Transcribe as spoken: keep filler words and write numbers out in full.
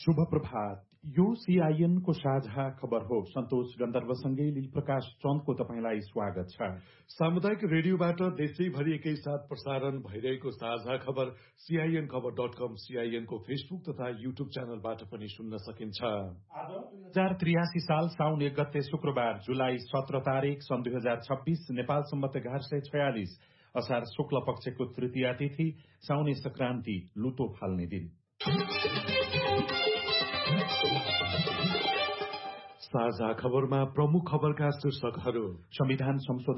शुभ प्रभात। यो सीआईएन को साझा खबर हो। सन्तोष गन्धर्वसँगै लीलप्रकाश चन्दको तपाईंलाई स्वागत छ। सामुदायिक रेडियोबाट देशैभरि एकै साथ प्रसारण भइरहेको साझा खबर सीआईएन खबर डट कम, सीआईएन को फेसबुक तथा युट्युब च्यानलबाट पनि सुन्न सकिन्छ। आज दुई हजार त्रियासी साल साउन एक गते शुक्रबार, जुलाई सत्र तारिक सन् दुई हजार छब्बीस, नेपाल सम्मत एघार सय छयालिस असार शुक्ल पक्षको तृतीया तिथि, साउने संक्रान्ति, लुतो फाल्ने दिन। साझा खबरमा प्रमुख खबरका शीर्षकहरू। संविधान संशोधन